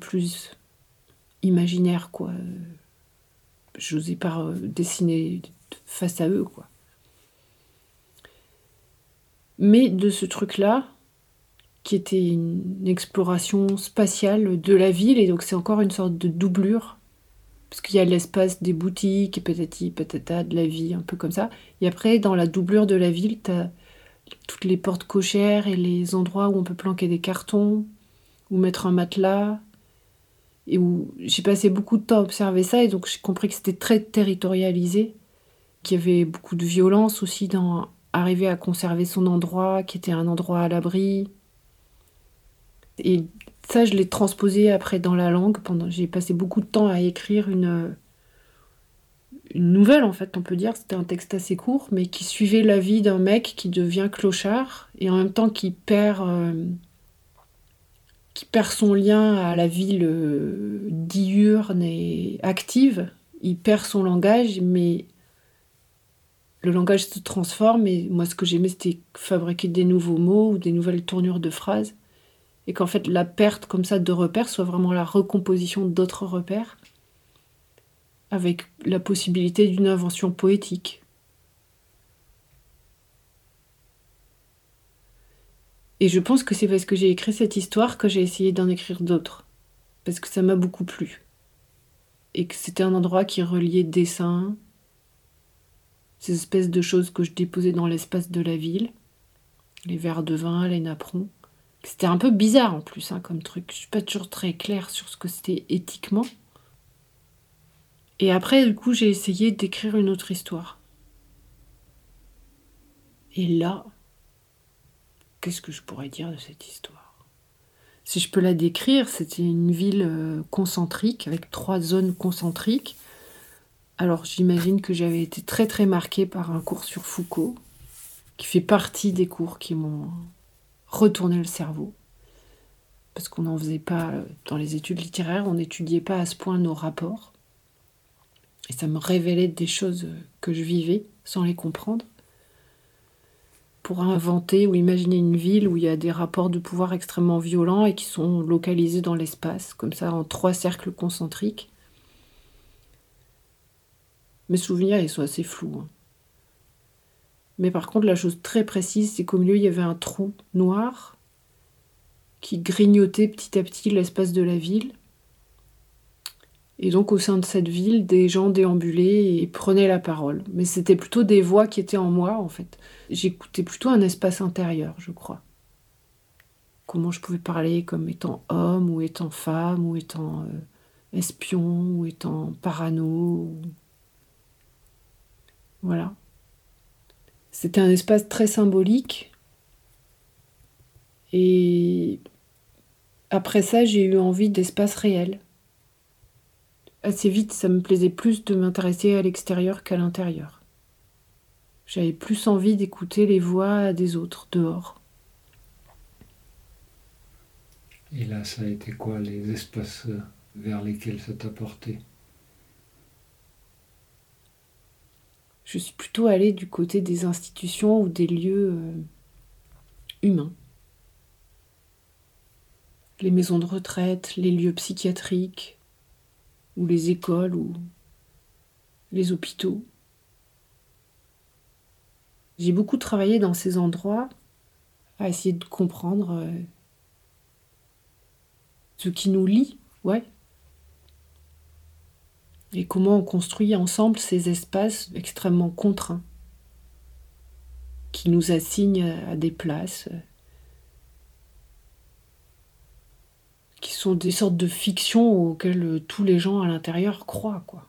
plus imaginaire, quoi. J'osais pas dessiner face à eux, quoi. Mais de ce truc-là, qui était une exploration spatiale de la ville, et donc c'est encore une sorte de doublure, parce qu'il y a l'espace des boutiques, et patati patata, de la vie, un peu comme ça. Et après, dans la doublure de la ville, t'as toutes les portes cochères et les endroits où on peut planquer des cartons, ou mettre un matelas, et où j'ai passé beaucoup de temps à observer ça, et donc j'ai compris que c'était très territorialisé, qu'il y avait beaucoup de violence aussi dans arriver à conserver son endroit, qui était un endroit à l'abri. Et ça, je l'ai transposé après dans la langue. J'ai passé beaucoup de temps à écrire une nouvelle, en fait, on peut dire. C'était un texte assez court, mais qui suivait la vie d'un mec qui devient clochard, et en même temps qui perd son lien à la ville diurne et active. Il perd son langage, mais le langage se transforme. Et moi, ce que j'aimais, c'était fabriquer des nouveaux mots ou des nouvelles tournures de phrases. Et qu'en fait, la perte comme ça de repères soit vraiment la recomposition d'autres repères, avec la possibilité d'une invention poétique. Et je pense que c'est parce que j'ai écrit cette histoire que j'ai essayé d'en écrire d'autres. Parce que ça m'a beaucoup plu. Et que c'était un endroit qui reliait dessins, ces espèces de choses que je déposais dans l'espace de la ville, les verres de vin, les napperons. C'était un peu bizarre en plus, hein, comme truc. Je suis pas toujours très claire sur ce que c'était éthiquement. Et après, du coup, j'ai essayé d'écrire une autre histoire. Et là, qu'est-ce que je pourrais dire de cette histoire? Si je peux la décrire, c'était une ville concentrique, avec 3 zones concentriques. Alors j'imagine que j'avais été très très marquée par un cours sur Foucault, qui fait partie des cours qui m'ont retourné le cerveau. Parce qu'on n'en faisait pas dans les études littéraires, on n'étudiait pas à ce point nos rapports. Et ça me révélait des choses que je vivais sans les comprendre. Pour inventer ou imaginer une ville où il y a des rapports de pouvoir extrêmement violents et qui sont localisés dans l'espace, comme ça, en 3 cercles concentriques. Mes souvenirs, ils sont assez flous, hein. Mais par contre, la chose très précise, c'est qu'au milieu, il y avait un trou noir qui grignotait petit à petit l'espace de la ville. Et donc, au sein de cette ville, des gens déambulaient et prenaient la parole. Mais c'était plutôt des voix qui étaient en moi, en fait. J'écoutais plutôt un espace intérieur, je crois. Comment je pouvais parler comme étant homme, ou étant femme, ou étant espion, ou étant parano. Voilà. C'était un espace très symbolique. Et après ça, j'ai eu envie d'espace réel. Assez vite, ça me plaisait plus de m'intéresser à l'extérieur qu'à l'intérieur. J'avais plus envie d'écouter les voix des autres dehors. Et là, ça a été quoi les espaces vers lesquels ça t'a porté? Je suis plutôt allée du côté des institutions ou des lieux humains. Les maisons de retraite, les lieux psychiatriques, ou les écoles, ou les hôpitaux. J'ai beaucoup travaillé dans ces endroits à essayer de comprendre ce qui nous lie, ouais. Et comment on construit ensemble ces espaces extrêmement contraints qui nous assignent à des places qui sont des sortes de fictions auxquelles tous les gens à l'intérieur croient, quoi.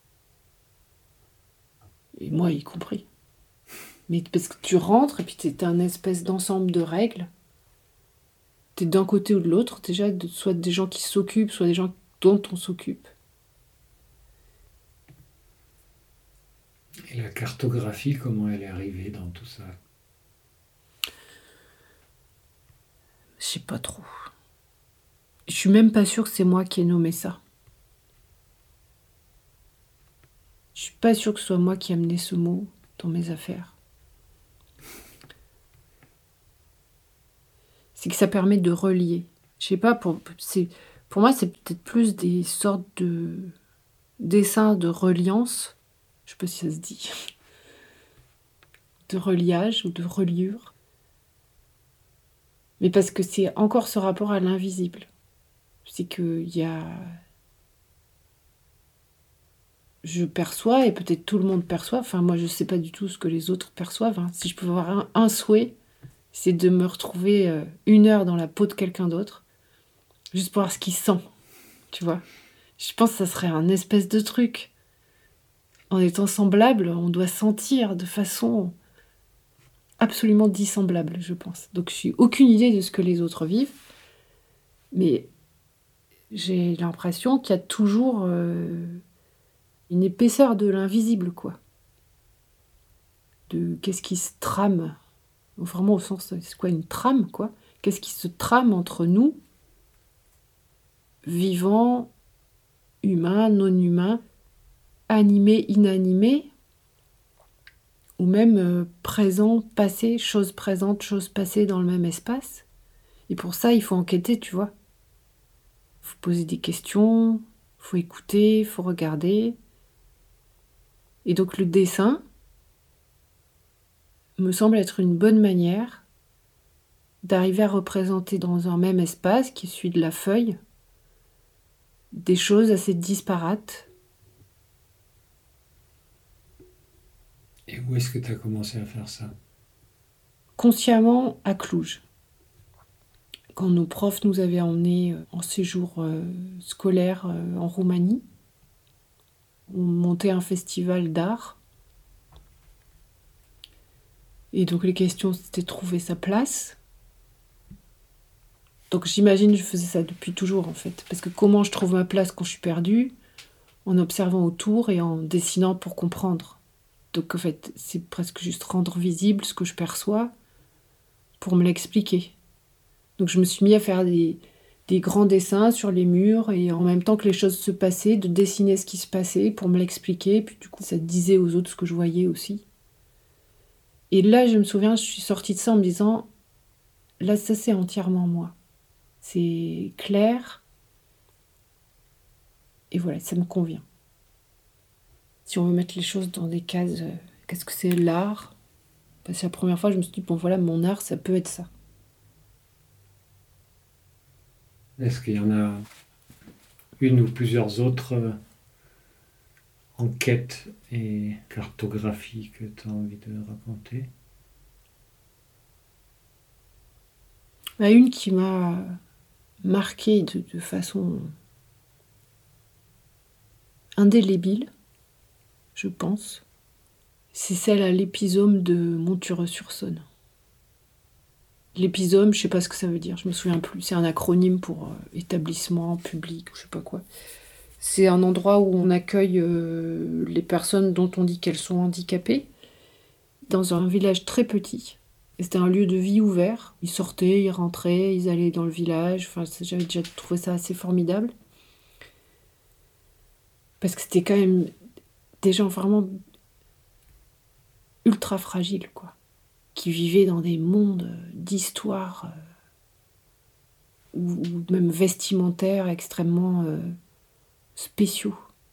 Et moi y compris. Mais parce que tu rentres et puis t'es un espèce d'ensemble de règles. T'es d'un côté ou de l'autre, déjà, soit des gens qui s'occupent, soit des gens dont on s'occupe. Et la cartographie, comment elle est arrivée dans tout ça? Je sais pas trop. Je suis même pas sûre que c'est moi qui ai nommé ça. Je suis pas sûre que ce soit moi qui ai amené ce mot dans mes affaires. C'est que ça permet de relier. Je sais pas, Pour moi, c'est peut-être plus des sortes de dessins de reliance, je sais pas si ça se dit, de reliage ou de reliure. Mais parce que c'est encore ce rapport à l'invisible. C'est qu'il y a... Je perçois, et peut-être tout le monde perçoit, enfin moi je sais pas du tout ce que les autres perçoivent, hein. Si je peux avoir un souhait, c'est de me retrouver 1 heure dans la peau de quelqu'un d'autre, juste pour voir ce qu'il sent, tu vois. Je pense que ça serait un espèce de truc. En étant semblable, on doit sentir de façon absolument dissemblable, je pense. Donc je n'ai aucune idée de ce que les autres vivent, mais j'ai l'impression qu'il y a toujours une épaisseur de l'invisible, quoi. De qu'est-ce qui se trame, vraiment au sens, c'est quoi une trame, quoi. Qu'est-ce qui se trame entre nous, vivants, humains, non-humains, animés, inanimés, ou même présents, passés, choses présentes, choses passées dans le même espace. Et pour ça, il faut enquêter, tu vois. Il faut poser des questions, il faut écouter, il faut regarder. Et donc le dessin me semble être une bonne manière d'arriver à représenter dans un même espace, qui est celui de la feuille, des choses assez disparates. Et où est-ce que tu as commencé à faire ça? Consciemment à Cluj. Quand nos profs nous avaient emmenés en séjour scolaire en Roumanie, on montait un festival d'art. Et donc les questions, c'était de trouver sa place. Donc j'imagine que je faisais ça depuis toujours en fait. Parce que comment je trouve ma place quand je suis perdue? En observant autour et en dessinant pour comprendre. Donc en fait, c'est presque juste rendre visible ce que je perçois pour me l'expliquer. Donc je me suis mis à faire des grands dessins sur les murs et en même temps que les choses se passaient, de dessiner ce qui se passait pour me l'expliquer. Puis du coup, ça disait aux autres ce que je voyais aussi. Et là, je me souviens, je suis sortie de ça en me disant, là, ça c'est entièrement moi. C'est clair. Et voilà, ça me convient. Si on veut mettre les choses dans des cases, qu'est-ce que c'est l'art? Parce que la première fois, je me suis dit, bon voilà, mon art, ça peut être ça. Est-ce qu'il y en a une ou plusieurs autres enquêtes et cartographies que tu as envie de raconter? Une qui m'a marquée de façon indélébile, je pense, c'est celle à l'épisome de Montureux-sur-Saône. L'épisome, je sais pas ce que ça veut dire, je me souviens plus. C'est un acronyme pour établissement public, je sais pas quoi. C'est un endroit où on accueille les personnes dont on dit qu'elles sont handicapées, dans un village très petit. Et c'était un lieu de vie ouvert. Ils sortaient, ils rentraient, ils allaient dans le village. Enfin, j'avais déjà trouvé ça assez formidable. Parce que c'était quand même des gens vraiment ultra fragiles, quoi. Qui vivaient dans des mondes d'histoire ou même vestimentaires extrêmement spéciaux.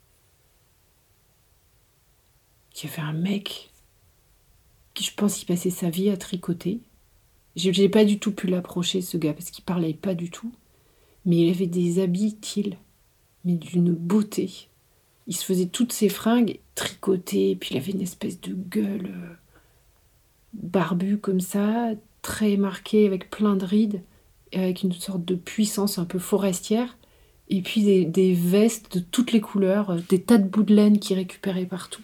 Il y avait un mec qui, je pense, il passait sa vie à tricoter. Je n'ai pas du tout pu l'approcher, ce gars, parce qu'il parlait pas du tout. Mais il avait des habits, mais d'une beauté. Il se faisait toutes ses fringues tricotées, puis il avait une espèce de gueule barbue comme ça, très marquée, avec plein de rides, et avec une sorte de puissance un peu forestière. Et puis des vestes de toutes les couleurs, des tas de bouts de laine qu'il récupérait partout.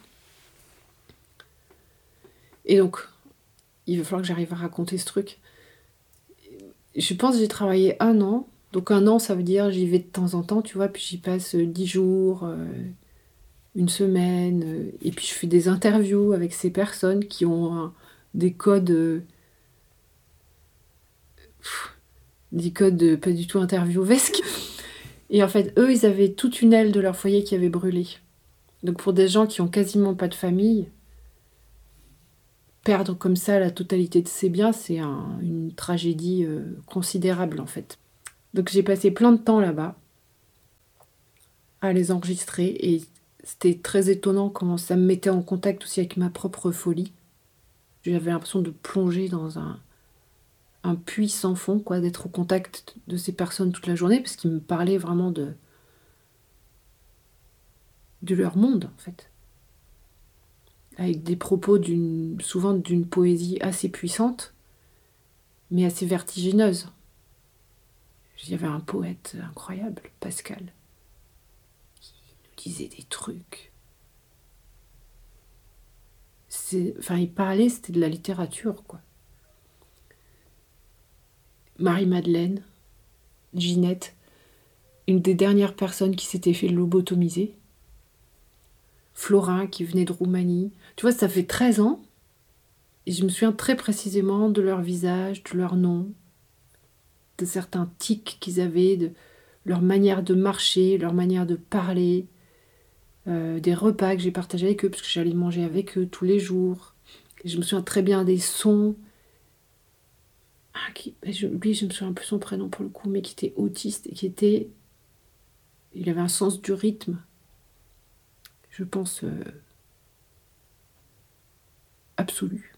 Et donc, il va falloir que j'arrive à raconter ce truc. Je pense que j'ai travaillé 1 an. Donc 1 an, ça veut dire j'y vais de temps en temps, tu vois, puis j'y passe 10 jours, 1 semaine, et puis je fais des interviews avec ces personnes qui ont des codes, pas du tout interviewesques. Et en fait, eux, ils avaient toute une aile de leur foyer qui avait brûlé. Donc pour des gens qui ont quasiment pas de famille, perdre comme ça la totalité de ses biens, c'est une tragédie considérable en fait. Donc j'ai passé plein de temps là-bas. à les enregistrer. Et c'était très étonnant comment ça me mettait en contact aussi avec ma propre folie. J'avais l'impression de plonger dans un puits sans fond, quoi, d'être au contact de ces personnes toute la journée, parce qu'ils me parlaient vraiment de leur monde, en fait. Avec des propos souvent d'une poésie assez puissante, mais assez vertigineuse. Il y avait un poète incroyable, Pascal, qui nous disait des trucs. Enfin, il parlait, c'était de la littérature, quoi. Marie-Madeleine, Ginette, une des dernières personnes qui s'était fait lobotomiser. Florin, qui venait de Roumanie. Tu vois, ça fait 13 ans, et je me souviens très précisément de leur visage, de leur nom, de certains tics qu'ils avaient, de leur manière de marcher, leur manière de parler, des repas que j'ai partagés avec eux, parce que j'allais manger avec eux tous les jours. Et je me souviens très bien des sons. Lui, je me souviens plus son prénom pour le coup, mais qui était autiste et il avait un sens du rythme, je pense, absolu.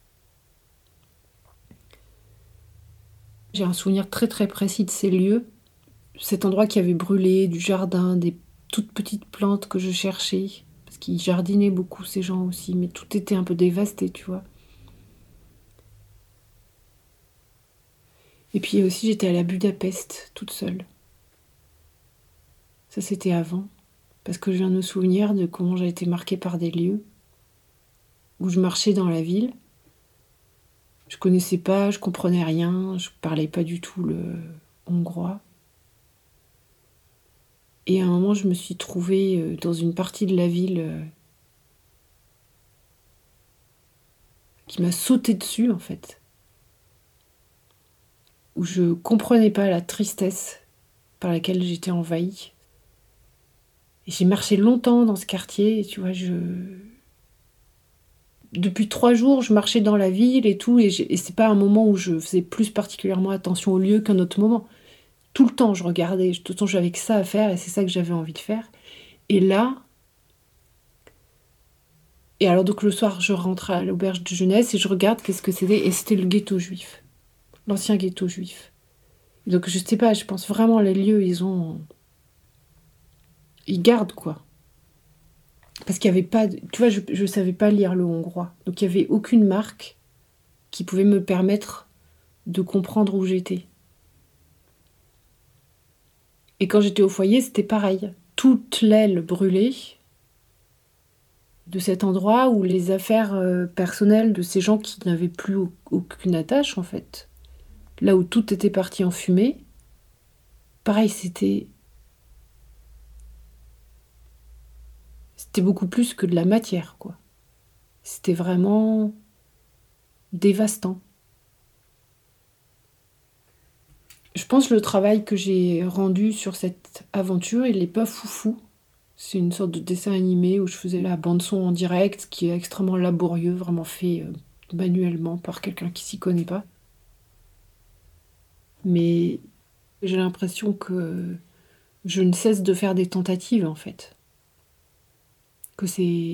J'ai un souvenir très très précis de ces lieux, cet endroit qui avait brûlé, du jardin, des toutes petites plantes que je cherchais, parce qu'ils jardinaient beaucoup ces gens aussi, mais tout était un peu dévasté, tu vois. Et puis aussi j'étais à la Budapest, toute seule. Ça c'était avant, parce que je viens de me souvenir de comment j'ai été marquée par des lieux où je marchais dans la ville. Je connaissais pas, je comprenais rien, je parlais pas du tout le hongrois. Et à un moment, je me suis trouvée dans une partie de la ville qui m'a sauté dessus, en fait. Où je comprenais pas la tristesse par laquelle j'étais envahie. Et j'ai marché longtemps dans ce quartier, et tu vois, depuis 3 jours, je marchais dans la ville et tout, et c'est pas un moment où je faisais plus particulièrement attention au lieu qu'un autre moment. Tout le temps, je regardais, tout le temps, j'avais que ça à faire, et c'est ça que j'avais envie de faire. Et là, et alors donc le soir, je rentre à l'auberge de jeunesse et je regarde qu'est-ce que c'était, et c'était le ghetto juif, l'ancien ghetto juif. Donc je sais pas, je pense vraiment les lieux, ils gardent quoi. Parce qu'il y avait pas, tu vois, je savais pas lire le hongrois, donc il y avait aucune marque qui pouvait me permettre de comprendre où j'étais. Et quand j'étais au foyer, c'était pareil. Toute l'aile brûlée de cet endroit où les affaires personnelles de ces gens qui n'avaient plus aucune attache, en fait. Là où tout était parti en fumée. Pareil, c'était beaucoup plus que de la matière, quoi. C'était vraiment dévastant. Je pense que le travail que j'ai rendu sur cette aventure, il n'est pas foufou. C'est une sorte de dessin animé où je faisais la bande-son en direct, qui est extrêmement laborieux, vraiment fait manuellement par quelqu'un qui s'y connaît pas. Mais j'ai l'impression que je ne cesse de faire des tentatives, en fait. Que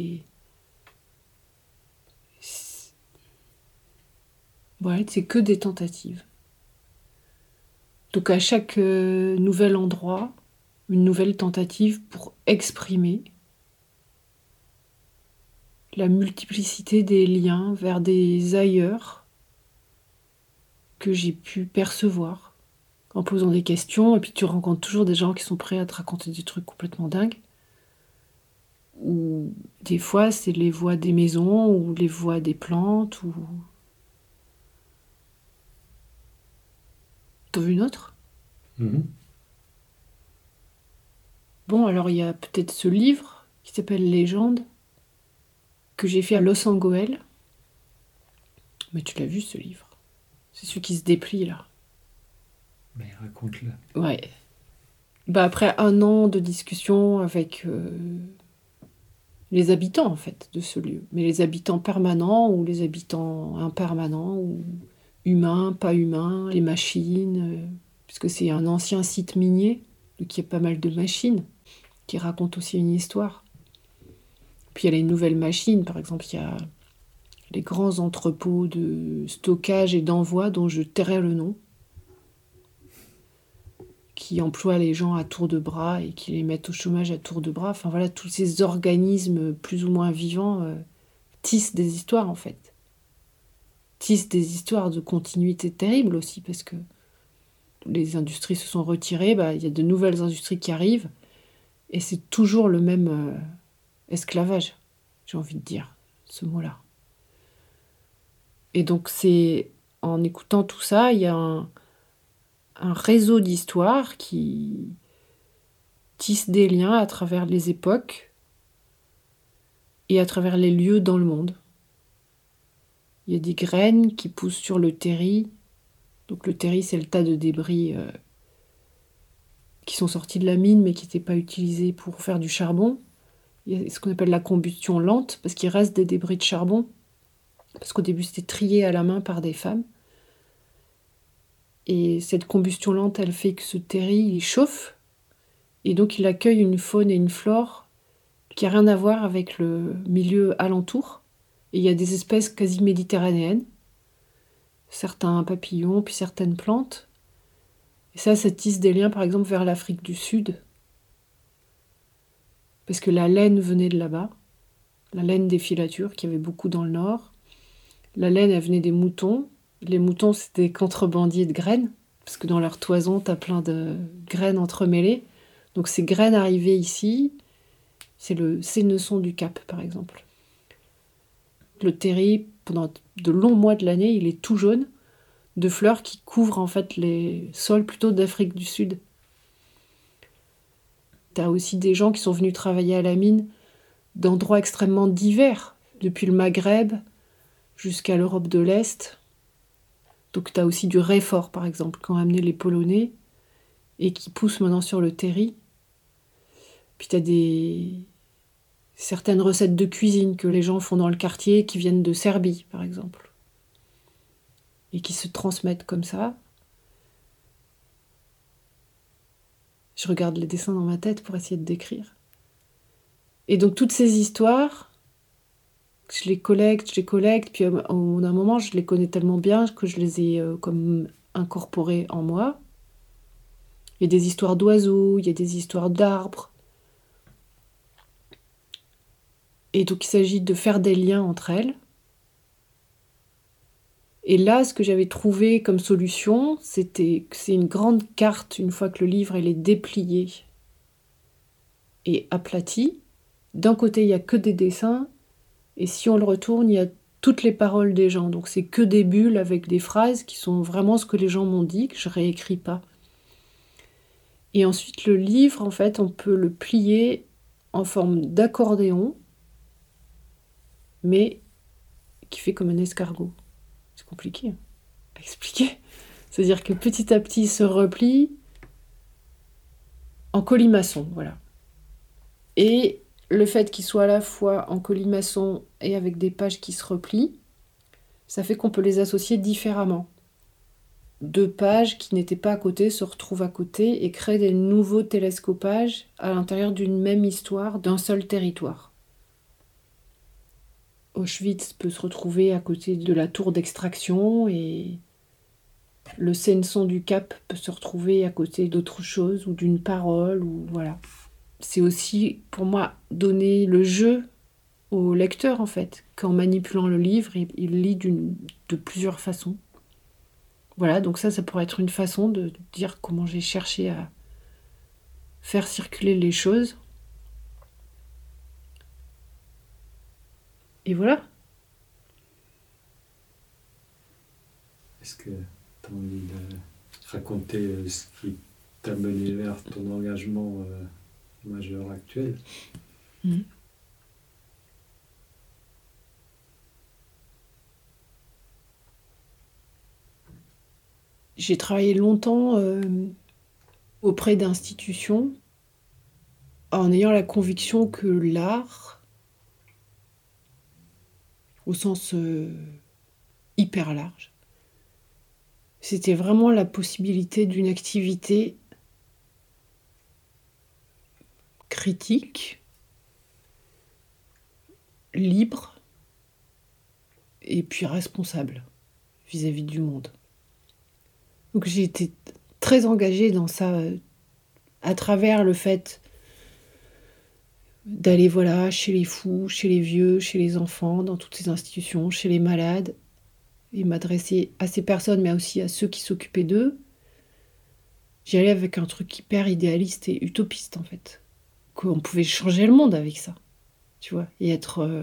ouais, c'est que des tentatives. Donc à chaque nouvel endroit, une nouvelle tentative pour exprimer la multiplicité des liens vers des ailleurs que j'ai pu percevoir en posant des questions, et puis tu rencontres toujours des gens qui sont prêts à te raconter des trucs complètement dingues. Ou des fois, c'est les voix des maisons, ou les voix des plantes, ou... T'en veux une autre? Mhm. Bon, alors il y a peut-être ce livre qui s'appelle Légende, que j'ai fait à Los Angeles. Mais tu l'as vu, ce livre? C'est celui qui se déplie, là. Mais raconte-le. Ouais. Bah après 1 an de discussion avec les habitants, en fait, de ce lieu. Mais les habitants permanents ou les habitants impermanents, ou humains, pas humains, les machines, puisque c'est un ancien site minier, donc il y a pas mal de machines. qui raconte aussi une histoire. Puis il y a les nouvelles machines, par exemple, il y a les grands entrepôts de stockage et d'envoi dont je tairai le nom, qui emploient les gens à tour de bras et qui les mettent au chômage à tour de bras. Enfin voilà, tous ces organismes plus ou moins vivants tissent des histoires en fait. Tissent des histoires de continuité terribles aussi, parce que les industries se sont retirées, il y a de nouvelles industries qui arrivent, et c'est toujours le même esclavage, j'ai envie de dire, ce mot-là. Et donc c'est en écoutant tout ça, il y a un réseau d'histoires qui tisse des liens à travers les époques et à travers les lieux dans le monde. Il y a des graines qui poussent sur le terri. Donc le terri, c'est le tas de débris qui sont sortis de la mine mais qui n'étaient pas utilisés pour faire du charbon. Il y a ce qu'on appelle la combustion lente, parce qu'il reste des débris de charbon, parce qu'au début c'était trié à la main par des femmes. Et cette combustion lente, elle fait que ce terri, il chauffe, et donc il accueille une faune et une flore qui n'a rien à voir avec le milieu alentour. Et il y a des espèces quasi méditerranéennes, certains papillons, puis certaines plantes. Et ça tisse des liens, par exemple, vers l'Afrique du Sud, parce que la laine venait de là-bas, la laine des filatures, qu'il y avait beaucoup dans le nord. La laine, elle venait des moutons. Les moutons, c'était des contrebandiers de graines, parce que dans leur toison, t'as plein de graines entremêlées. Donc ces graines arrivées ici, c'est le sénesson du Cap, par exemple. Le terri, pendant de longs mois de l'année, il est tout jaune, de fleurs qui couvrent en fait les sols plutôt d'Afrique du Sud. T'as aussi des gens qui sont venus travailler à la mine d'endroits extrêmement divers, depuis le Maghreb jusqu'à l'Europe de l'Est. Donc tu as aussi du réfort, par exemple, qu'ont amené les Polonais et qui poussent maintenant sur le terri. Puis tu as certaines recettes de cuisine que les gens font dans le quartier qui viennent de Serbie, par exemple, et qui se transmettent comme ça. Je regarde les dessins dans ma tête pour essayer de décrire. Et donc toutes ces histoires, je les collecte, puis au bout d'un moment, je les connais tellement bien que je les ai comme incorporées en moi. Il y a des histoires d'oiseaux, il y a des histoires d'arbres. Et donc il s'agit de faire des liens entre elles. Et là, ce que j'avais trouvé comme solution, c'était que c'est une grande carte, une fois que le livre il est déplié et aplati. D'un côté, il n'y a que des dessins, et si on le retourne, il y a toutes les paroles des gens. Donc c'est que des bulles avec des phrases qui sont vraiment ce que les gens m'ont dit, que je réécris pas. Et ensuite, le livre, en fait, on peut le plier en forme d'accordéon, mais qui fait comme un escargot. C'est compliqué à expliquer. C'est-à-dire que petit à petit, il se replie en colimaçon, voilà. Et le fait qu'il soit à la fois en colimaçon et avec des pages qui se replient, ça fait qu'on peut les associer différemment. Deux pages qui n'étaient pas à côté se retrouvent à côté et créent des nouveaux télescopages à l'intérieur d'une même histoire, d'un seul territoire. Auschwitz peut se retrouver à côté de la tour d'extraction et le Sénesson du Cap peut se retrouver à côté d'autre chose ou d'une parole, ou voilà. C'est aussi, pour moi, donner le jeu au lecteur, en fait, qu'en manipulant le livre, il lit de plusieurs façons. Voilà, donc ça pourrait être une façon de dire comment j'ai cherché à faire circuler les choses. Et voilà. Est-ce que tu as envie de raconter ce qui t'a mené vers ton engagement majeur actuel? J'ai travaillé longtemps auprès d'institutions en ayant la conviction que l'art, au sens hyper large, c'était vraiment la possibilité d'une activité critique, libre et puis responsable vis-à-vis du monde. Donc j'ai été très engagée dans ça à travers le fait d'aller chez les fous, chez les vieux, chez les enfants, dans toutes ces institutions, chez les malades, et m'adresser à ces personnes, mais aussi à ceux qui s'occupaient d'eux. J'y allais avec un truc hyper idéaliste et utopiste, en fait. Qu'on pouvait changer le monde avec ça, tu vois, et être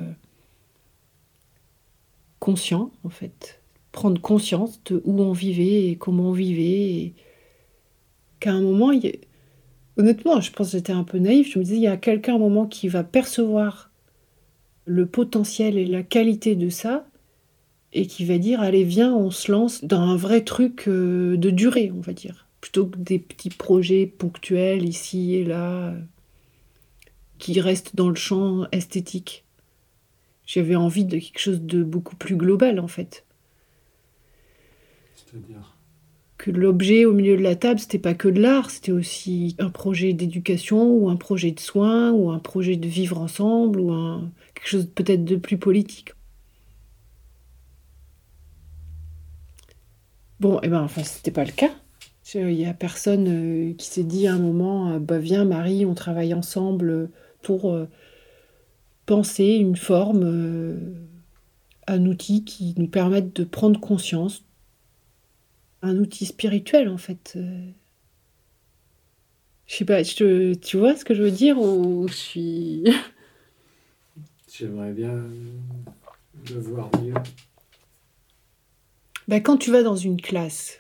conscient, en fait. Prendre conscience de où on vivait et comment on vivait, et qu'à un moment, honnêtement, je pense que j'étais un peu naïve, je me disais, il y a quelqu'un à un moment qui va percevoir le potentiel et la qualité de ça, et qui va dire, allez, viens, on se lance dans un vrai truc de durée, on va dire. Plutôt que des petits projets ponctuels ici et là, qui restent dans le champ esthétique. J'avais envie de quelque chose de beaucoup plus global, en fait. C'est-à-dire Que l'objet au milieu de la table, c'était pas que de l'art, c'était aussi un projet d'éducation, ou un projet de soins, ou un projet de vivre ensemble, ou quelque chose peut-être de plus politique. Bon, c'était pas le cas. Il y a personne qui s'est dit à un moment, viens Marie, on travaille ensemble pour penser une forme, un outil qui nous permette de prendre conscience, un outil spirituel en fait. Je sais pas, tu vois ce que je veux dire ou je suis... J'aimerais bien le voir mieux. Quand tu vas dans une classe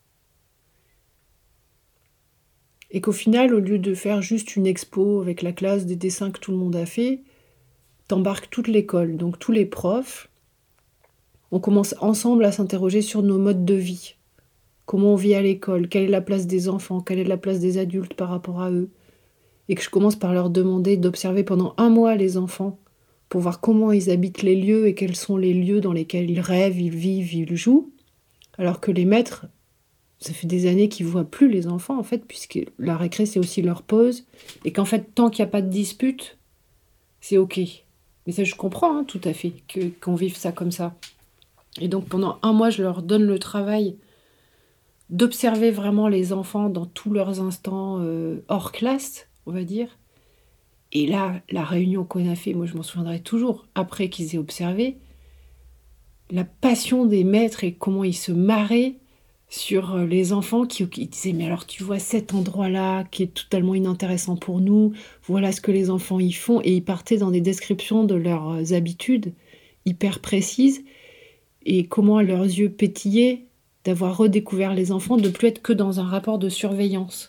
et qu'au final, au lieu de faire juste une expo avec la classe, des dessins que tout le monde a fait, t'embarques toute l'école, donc tous les profs, on commence ensemble à s'interroger sur nos modes de vie. Comment on vit à l'école, quelle est la place des enfants, quelle est la place des adultes par rapport à eux. Et que je commence par leur demander d'observer pendant 1 mois les enfants pour voir comment ils habitent les lieux et quels sont les lieux dans lesquels ils rêvent, ils vivent, ils jouent. Alors que les maîtres, ça fait des années qu'ils ne voient plus les enfants, en fait, puisque la récré, c'est aussi leur pause. Et qu'en fait, tant qu'il n'y a pas de dispute, c'est OK. Mais ça, je comprends tout à fait qu'on vive ça comme ça. Et donc, pendant 1 mois, je leur donne le travail d'observer vraiment les enfants dans tous leurs instants hors classe, on va dire. Et là, la réunion qu'on a fait, moi je m'en souviendrai toujours, après qu'ils aient observé, la passion des maîtres et comment ils se marraient sur les enfants qui disaient « Mais alors tu vois cet endroit-là qui est totalement inintéressant pour nous, voilà ce que les enfants y font » et ils partaient dans des descriptions de leurs habitudes hyper précises et comment à leurs yeux pétillaient d'avoir redécouvert les enfants, de ne plus être que dans un rapport de surveillance.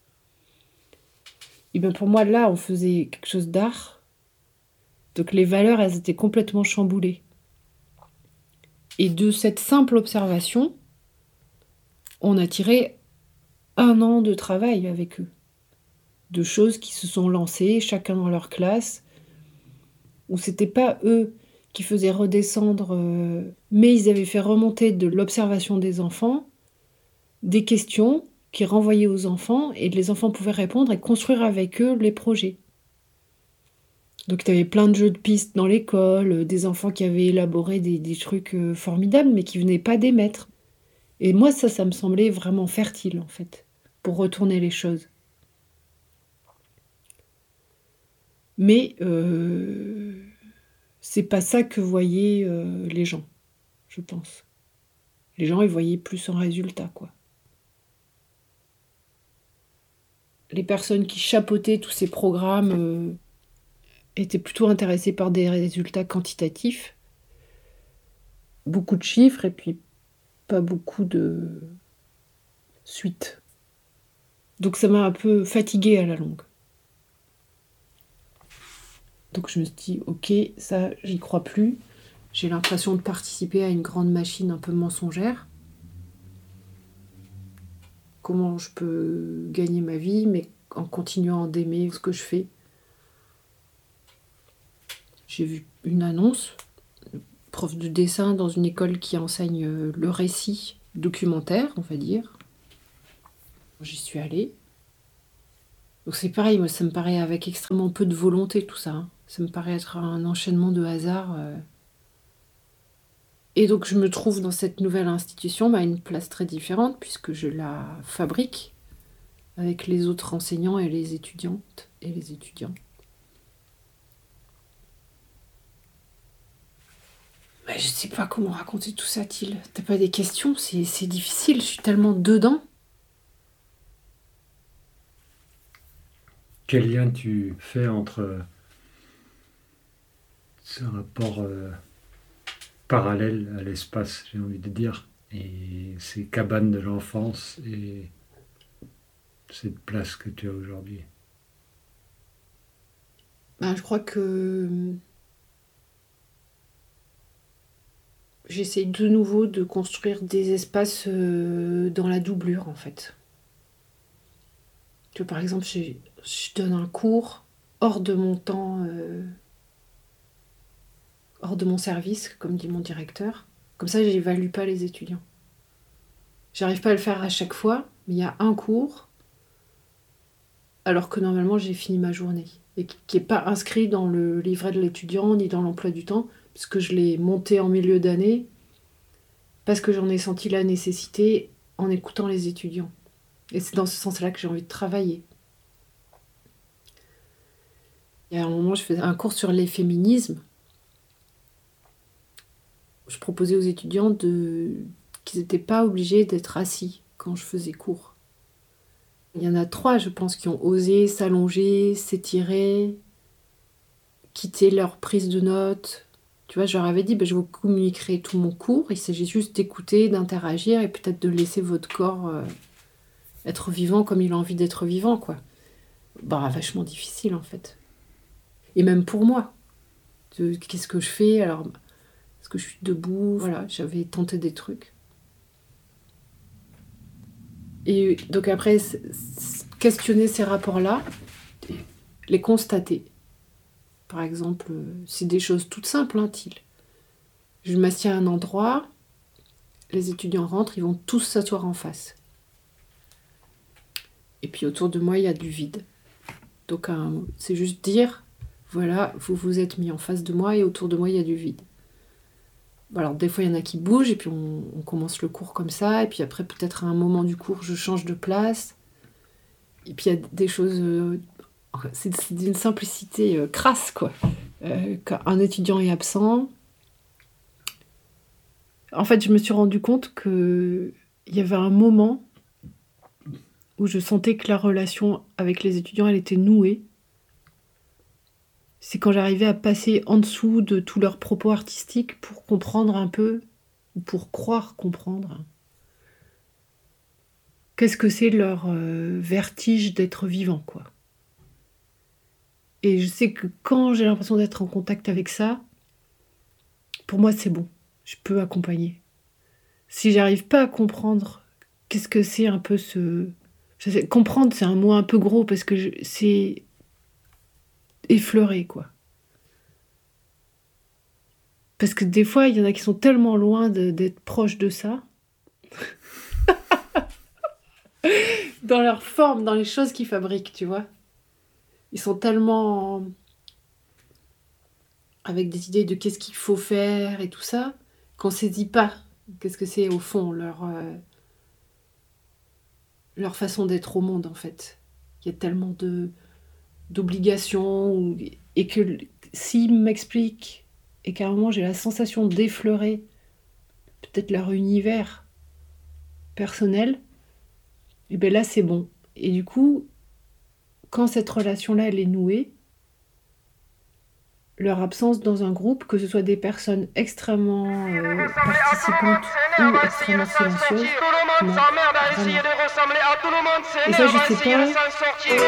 Et bien pour moi, là, on faisait quelque chose d'art. Donc les valeurs, elles étaient complètement chamboulées. Et de cette simple observation, on a tiré 1 an de travail avec eux. De choses qui se sont lancées, chacun dans leur classe, où c'était pas eux qui faisaient redescendre, mais ils avaient fait remonter de l'observation des enfants des questions qui renvoyaient aux enfants, et les enfants pouvaient répondre et construire avec eux les projets. Donc tu avais plein de jeux de pistes dans l'école, des enfants qui avaient élaboré des trucs formidables, mais qui venaient pas des maîtres. Et moi, ça me semblait vraiment fertile, en fait, pour retourner les choses. Mais c'est pas ça que voyaient les gens, je pense. Les gens, ils voyaient plus un résultat, quoi. Les personnes qui chapeautaient tous ces programmes étaient plutôt intéressées par des résultats quantitatifs. Beaucoup de chiffres et puis pas beaucoup de suite. Donc ça m'a un peu fatiguée à la longue. Donc je me suis dit, ok, ça, j'y crois plus. J'ai l'impression de participer à une grande machine un peu mensongère. Comment je peux gagner ma vie, mais en continuant d'aimer ce que je fais. J'ai vu une annonce, prof de dessin dans une école qui enseigne le récit documentaire, on va dire. J'y suis allée. Donc c'est pareil, moi ça me paraît avec extrêmement peu de volonté tout ça, hein. Ça me paraît être un enchaînement de hasard. Et donc je me trouve dans cette nouvelle institution à une place très différente puisque je la fabrique avec les autres enseignants et les étudiantes et les étudiants. Mais je sais pas comment raconter tout ça, Thiel. T'as pas des questions? C'est difficile, je suis tellement dedans. Quel lien tu fais entre ce rapport parallèle à l'espace, j'ai envie de dire, et ces cabanes de l'enfance et cette place que tu as aujourd'hui? Ben, je crois que j'essaie de nouveau de construire des espaces dans la doublure, en fait. Tu vois, par exemple, je donne un cours hors de mon temps, hors de mon service, comme dit mon directeur. Comme ça, j'évalue pas les étudiants. J'arrive pas à le faire à chaque fois, mais il y a un cours, alors que normalement j'ai fini ma journée. Et qui n'est pas inscrit dans le livret de l'étudiant, ni dans l'emploi du temps, puisque je l'ai monté en milieu d'année, parce que j'en ai senti la nécessité en écoutant les étudiants. Et c'est dans ce sens-là que j'ai envie de travailler. Il y a un moment, je faisais un cours sur les féminismes. Je proposais aux étudiants qu'ils n'étaient pas obligés d'être assis quand je faisais cours. Il y en a 3, je pense, qui ont osé s'allonger, s'étirer, quitter leur prise de notes. Tu vois, je leur avais dit, je vous communiquerai tout mon cours. Il s'agit juste d'écouter, d'interagir et peut-être de laisser votre corps être vivant comme il a envie d'être vivant, quoi. Vachement difficile, en fait. Et même pour moi. Qu'est-ce que je fais? Alors, est-ce que je suis debout? Voilà, j'avais tenté des trucs. Et donc après, questionner ces rapports-là, les constater. Par exemple, c'est des choses toutes simples, hein, Thiel. Je m'assieds à un endroit, les étudiants rentrent, ils vont tous s'asseoir en face. Et puis autour de moi, il y a du vide. Donc c'est juste dire, voilà, vous vous êtes mis en face de moi et autour de moi, il y a du vide. Alors des fois, il y en a qui bougent et puis on commence le cours comme ça. Et puis après, peut-être à un moment du cours, je change de place. Et puis il y a des choses... c'est d'une simplicité crasse, quoi. Quand un étudiant est absent... En fait, je me suis rendu compte qu'il y avait un moment où je sentais que la relation avec les étudiants, elle était nouée. C'est quand j'arrivais à passer en dessous de tous leurs propos artistiques pour comprendre un peu, ou pour croire comprendre, qu'est-ce que c'est leur vertige d'être vivant, quoi. Et je sais que quand j'ai l'impression d'être en contact avec ça, pour moi, c'est bon. Je peux accompagner. Si j'arrive pas à comprendre qu'est-ce que c'est un peu ce... Comprendre, c'est un mot un peu gros parce que c'est effleurer, quoi. Parce que des fois, il y en a qui sont tellement loin d'être proches de ça. Dans leur forme, dans les choses qu'ils fabriquent, tu vois. Ils sont tellement... avec des idées de qu'est-ce qu'il faut faire et tout ça, qu'on ne saisit pas qu'est-ce que c'est au fond, leur façon d'être au monde, en fait. Il y a tellement d'obligations, et que s'ils m'expliquent, et qu'à un moment j'ai la sensation d'effleurer peut-être leur univers personnel, et bien là c'est bon. Et du coup, quand cette relation-là elle est nouée, leur absence dans un groupe, que ce soit des personnes extrêmement participantes ou extrêmement silencieuses, non, vraiment. Et ça, je sais pas